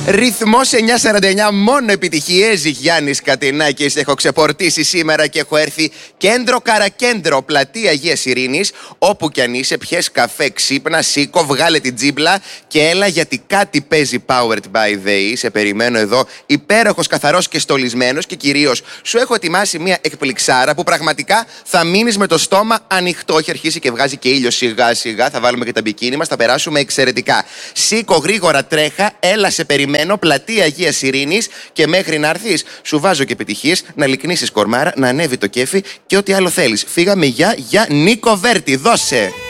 Ρυθμός 949, μόνο επιτυχίες. Γιάννης Κατινάκης. Έχω ξεπορτήσει σήμερα και έχω έρθει κέντρο Καρακέντρο, πλατεία Αγίας Ειρήνης. Όπου κι αν είσαι, πιες καφέ, ξύπνα, σήκω, βγάλε την τζίμπλα και έλα, γιατί κάτι παίζει Powered by They. Σε περιμένω εδώ, υπέροχος, καθαρός και στολισμένος, και κυρίως σου έχω ετοιμάσει μια εκπληξάρα που πραγματικά θα μείνεις με το στόμα ανοιχτό. Έχει αρχίσει και βγάζει και ήλιο σιγά σιγά. Θα βάλουμε και τα μπικίνι μας, θα περάσουμε εξαιρετικά. Σήκω γρήγορα, τρέχα, έλα, σε περιμένω. Πλατεία Αγίας Ειρήνης, και μέχρι να έρθεις σου βάζω και επιτυχίες, να λυκνήσεις κορμάρα, να ανέβει το κέφι και ό,τι άλλο θέλεις. Φύγαμε, για Νίκο Βέρτη, δώσε!